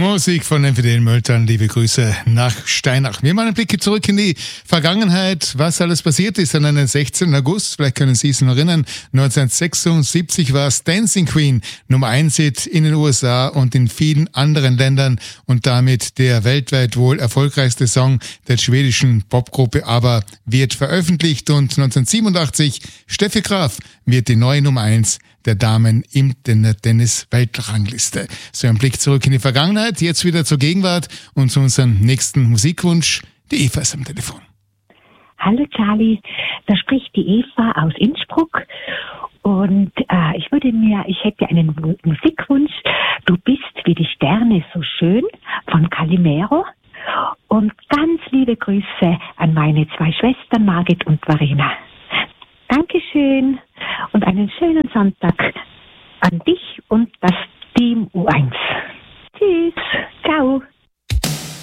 Musik von den Fidel Möltern, liebe Grüße nach Steinach. Wir machen einen Blick zurück in die Vergangenheit, was alles passiert ist an den 16. August. Vielleicht können Sie es noch erinnern. 1976 war es Dancing Queen, Nummer 1 Hit in den USA und in vielen anderen Ländern und damit der weltweit wohl erfolgreichste Song der schwedischen Popgruppe ABBA wird veröffentlicht und 1987 Steffi Graf wird die neue Nummer 1 der Damen in der Tennis-Weltrangliste. So ein Blick zurück in die Vergangenheit, jetzt wieder zur Gegenwart und zu unserem nächsten Musikwunsch. Die Eva ist am Telefon. Hallo Charlie, da spricht die Eva aus Innsbruck und ich hätte einen Musikwunsch. Du bist wie die Sterne so schön von Calimero und ganz liebe Grüße an meine 2 Schwestern Margit und Verena. Dankeschön und einen schönen Sonntag an dich und das Team U1.